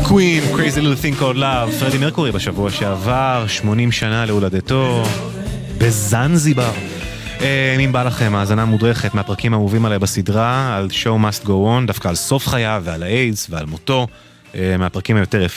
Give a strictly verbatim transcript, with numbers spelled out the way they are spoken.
קווין, Crazy Little Thing Called Love. פרדי מרקורי בשבוע שעבר, שמונים שנה להולדתו, בזנזיבר. אם בא לכם האזנה מודרכת מהפרקים האהובים עליי בסדרה, על Show Must Go On, דווקא על סוף חייו ועל האיידס ועל מותו, מהפרקים היותר